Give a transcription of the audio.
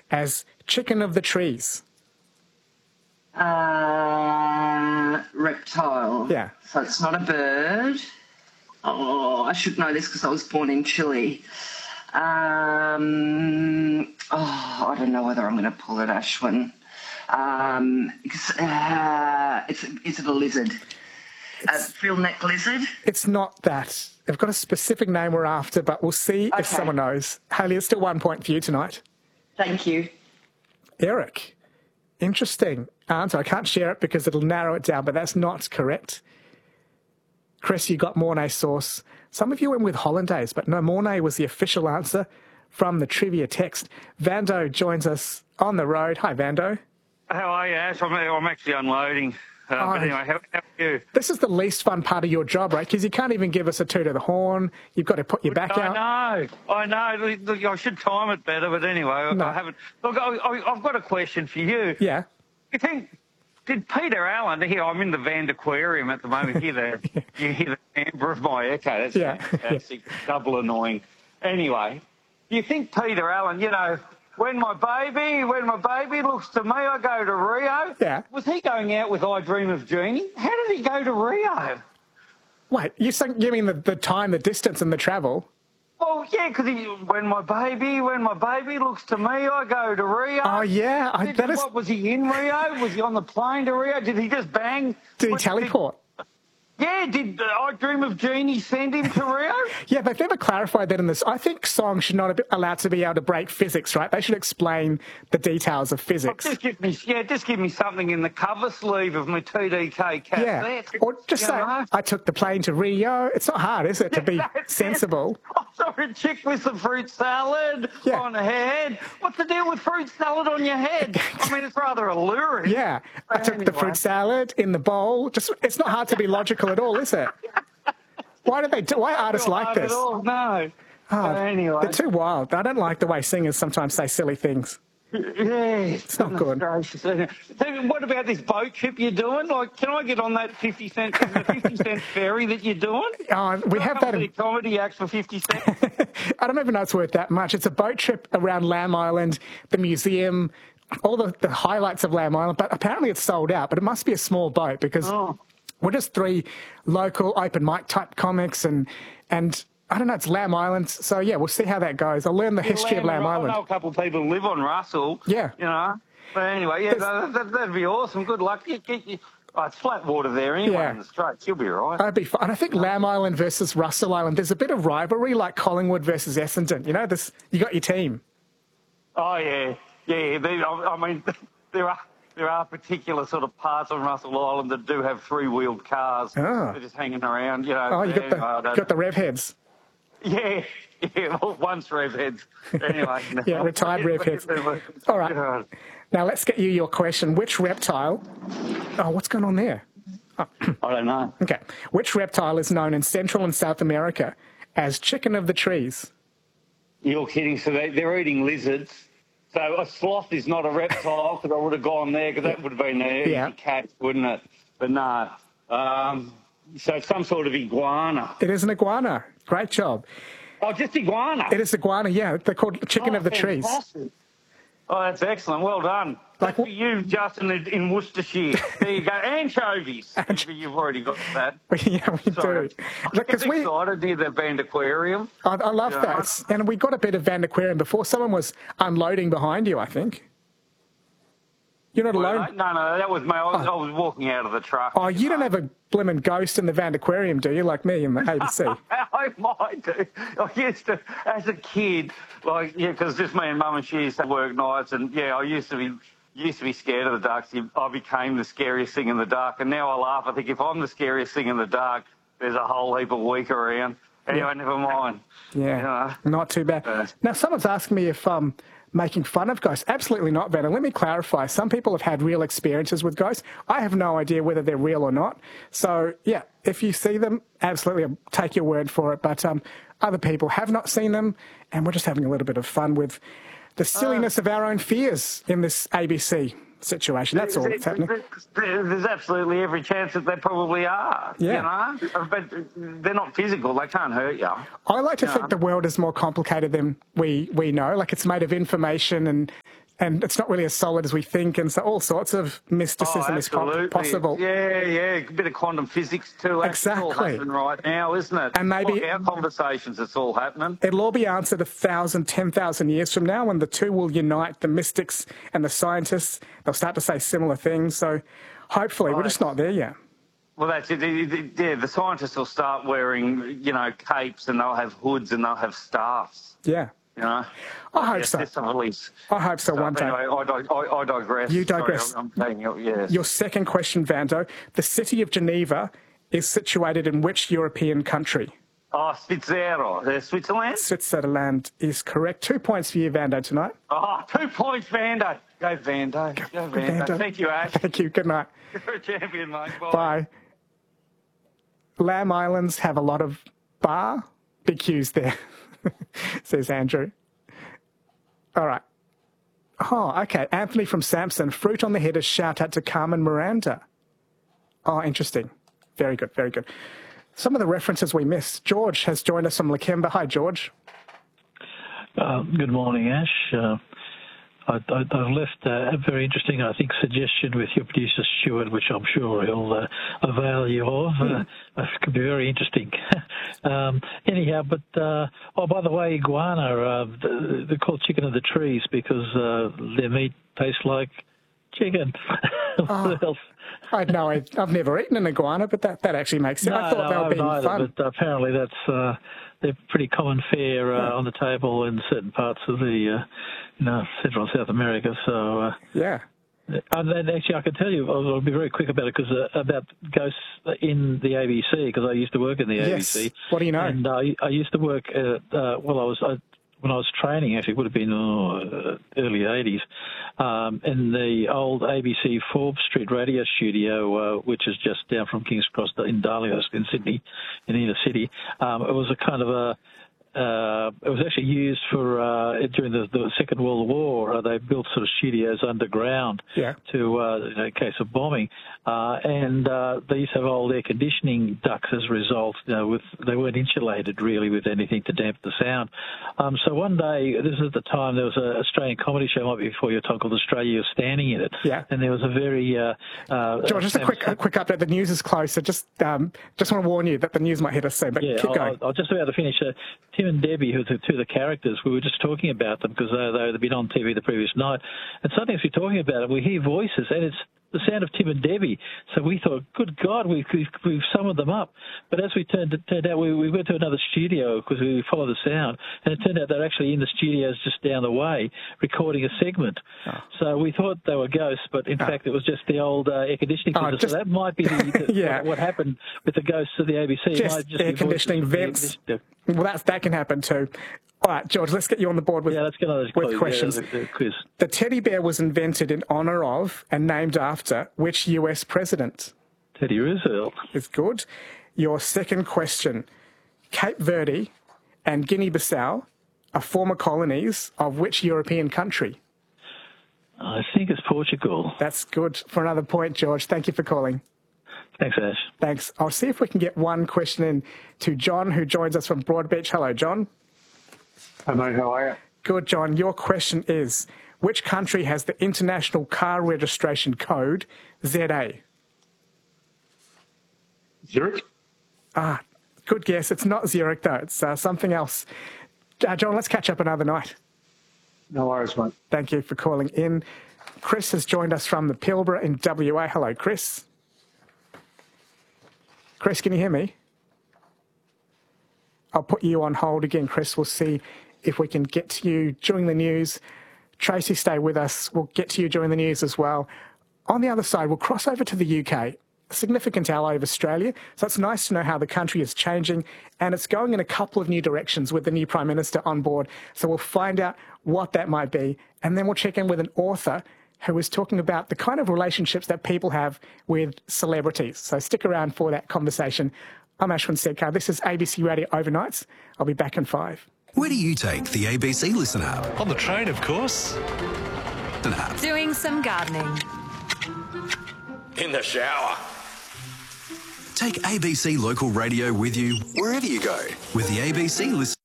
as chicken of the trees? Reptile. Yeah. So it's not a bird. Oh, I should know this because I was born in Chile. I don't know whether I'm going to pull it, Ashwin. Is it a lizard? A frill-neck lizard? It's not that. They've got a specific name we're after, but we'll see if someone knows. Hayley, it's still 1 point for you tonight. Thank you. Eric, interesting answer. I can't share it because it'll narrow it down, but that's not correct. Chris, you got Mornay sauce. Some of you went with hollandaise, but no, Mornay was the official answer from the trivia text. Vando joins us on the road. Hi, Vando. How are you, Ash? I'm actually unloading. But anyway, how are you? This is the least fun part of your job, right? Because you can't even give us a toot of the horn. You've got to put your back out. I know. Look, I should time it better, but anyway, No. I haven't. Look, I've got a question for you. Yeah. You think, did Peter Allen, here, I'm in the Van Aquarium at the moment, you hear the timbre of my echo. That's fantastic. Double annoying. Anyway, you think Peter Allen, when my baby looks to me, I go to Rio. Yeah. Was he going out with I Dream of Jeannie? How did he go to Rio? Wait, you mean the time, the distance and the travel? Oh, yeah, because when my baby looks to me, I go to Rio. Oh, yeah. What, was he in Rio? Was he on the plane to Rio? Did he just bang? Did he teleport? Yeah, did I Dream of Jeannie send him to Rio? Yeah, they've never clarified that in this. I think songs should not be allowed to be able to break physics, right? They should explain the details of physics. Just give me something in the cover sleeve of my TDK cap. Yeah, or just say, I took the plane to Rio. It's not hard, is it, to be sensible? I saw a chick with some fruit salad on her head. What's the deal with fruit salad on your head? I mean, it's rather alluring. Yeah, I took the fruit salad in the bowl. It's not hard to be logical at all, is it? Why artists like this? No. Anyway. They're too wild. I don't like the way singers sometimes say silly things. Yeah. It's not good. What about this boat trip you're doing? Like, can I get on that 50 cent ferry that you're doing? We have that. A comedy act for 50 cents. I don't even know it's worth that much. It's a boat trip around Lamb Island, the museum, all the highlights of Lamb Island. But apparently it's sold out. But it must be a small boat because we're just 3 local open mic type comics and I don't know, it's Lamb Island. So, yeah, we'll see how that goes. I'll learn the history of Lamb Island. I know a couple of people who live on Russell. Yeah. But anyway, that'd be awesome. Good luck. It's flat water there anyway in the Straits. You'll be all right. That'd be fun. And I think Lamb Island versus Russell Island, there's a bit of rivalry like Collingwood versus Essendon. You got your team. Oh, yeah. Yeah, I mean, there are particular sort of parts on Russell Island that do have 3-wheeled cars. They're just hanging around, you got the rev heads. Yeah, well, once rev heads. Anyway. Yeah, retired rev heads. All right. Now let's get you your question. Which reptile... Oh, what's going on there? I don't know. Okay. Which reptile is known in Central and South America as chicken of the trees? You're kidding. So they're eating lizards. So a sloth is not a reptile because I would have gone there because that would have been an easy catch, wouldn't it? But no. So it's some sort of iguana. It is an iguana. Great job. Oh, just iguana? It is iguana, yeah. They're called chicken of the trees. Oh, that's excellent. Well done. That's for you, Justin, in Worcestershire. There you go. Anchovies. You've already got that. Yeah, we do. Because we excited near the Van Aquarium. I love that. And we got a bit of Van Aquarium before. Someone was unloading behind you, I think. You're not alone? No, that was I was walking out of the truck. Oh, you don't have a blimmin' ghost in the Van Aquarium, do you, like me in the ABC? I might do. I used to, as a kid, because just me and Mum and she used to work nights, and, I used to be scared of the dark. So I became the scariest thing in the dark, and now I laugh. I think if I'm the scariest thing in the dark, there's a whole heap of weak around. Anyway, never mind. Yeah, not too bad. Now, someone's asking me if making fun of ghosts. Absolutely not, Ben. And let me clarify. Some people have had real experiences with ghosts. I have no idea whether they're real or not. So, yeah, if you see them, absolutely I'll take your word for it. But other people have not seen them, and we're just having a little bit of fun with the silliness of our own fears in this ABC situation. That's all that's happening. There's absolutely every chance that they probably are, but they're not physical. They can't hurt you. I like to think the world is more complicated than we know. Like, it's made of information and and it's not really as solid as we think, and so all sorts of mysticism is possible. Yeah, a bit of quantum physics too. Exactly. It's all happening right now, isn't it? And maybe our conversations, it's all happening. It'll all be answered 1,000, 10,000 years from now, when the two will unite, the mystics and the scientists. They'll start to say similar things. So hopefully, we're just not there yet. Well, that's it. Yeah, the scientists will start wearing, capes, and they'll have hoods and they'll have staffs. Yeah. I hope so. I hope so one day. Anyway, I digress. You digress. Sorry, I'm saying, yes. Your second question, Vando. The city of Geneva is situated in which European country? Switzerland. Switzerland? Switzerland is correct. 2 points for you, Vando, tonight. 2 points, Vando. Go, Vando. Go, Vando. Thank you, Ash. Thank you. Good night. You're a champion, mate. Bye. Lamb Islands have a lot of big Q's there, says Andrew. All right. Oh, okay. Anthony from Samson. Fruit on the head is shout out to Carmen Miranda. Oh, interesting. Very good, very good. Some of the references we missed. George has joined us from Lakemba. Hi, George. Good morning, Ash. I've left a very interesting, I think, suggestion with your producer, Stuart, which I'm sure he'll avail you of. It could be very interesting. Anyhow, but, by the way, iguana, they're called chicken of the trees because their meat tastes like chicken. What else? I've never eaten an iguana, but that actually makes sense. I thought they were being fun. But apparently they're pretty common fare on the table in certain parts of the Central and South America. So yeah. And then actually, I can tell you, I'll be very quick about it, because about ghosts in the ABC, because I used to work in the ABC. Yes. What do you know? And I used to work when I was training, actually, it would have been early 80s, in the old ABC Forbes Street radio studio, which is just down from King's Cross in Darlinghurst in Sydney, in the inner city. It was a kind of it was actually used for during the Second World War. They built sort of studios underground to in case of bombing, and they used to have old air conditioning ducts as a result. They weren't insulated really with anything to dampen the sound. So one day, this is at the time, there was an Australian comedy show, might be before your time, called Australia, standing in it. Yeah. And there was a very George, just a quick update. The news is close, so just want to warn you that the news might hit us soon. But keep going. I'll just about to finish. Tim and Debbie, who are two of the characters, we were just talking about them because they'd been on TV the previous night, and suddenly as we're talking about it, we hear voices, and it's the sound of Tim and Debbie. So we thought, good God, we've summoned them up. But as we turned out, we went to another studio because we followed the sound, and it turned out they're actually in the studios just down the way recording a segment. Oh. So we thought they were ghosts, but in fact it was just the old air conditioning system. So that might be what happened with the ghosts of the ABC. Just air conditioning vents. Well, that can happen too. All right, George, let's get you on the board with questions. The quiz. The teddy bear was invented in honour of and named after which US president? Teddy Roosevelt. It's good. Your second question. Cape Verde and Guinea-Bissau are former colonies of which European country? I think it's Portugal. That's good. For another point, George. Thank you for calling. Thanks, Ash. Thanks. I'll see if we can get one question in to John, who joins us from Broadbeach. Hello, John. Hi, mate. How are you? Good, John. Your question is, which country has the International Car Registration Code, ZA? Zurich? Good guess. It's not Zurich, though. It's something else. John, let's catch up another night. No worries, mate. Thank you for calling in. Chris has joined us from the Pilbara in WA. Hello, Chris. Chris, can you hear me? I'll put you on hold again, Chris. We'll see if we can get to you during the news. Tracy, stay with us. We'll get to you during the news as well. On the other side, we'll cross over to the UK, a significant ally of Australia. So it's nice to know how the country is changing, and it's going in a couple of new directions with the new Prime Minister on board. So we'll find out what that might be, and then we'll check in with an author who was talking about the kind of relationships that people have with celebrities. So stick around for that conversation. I'm Ashwin Sedkar. This is ABC Radio Overnights. I'll be back in 5. Where do you take the ABC Listen app? On the train, of course. An app. Doing some gardening. In the shower. Take ABC Local Radio with you wherever you go with the ABC Listen.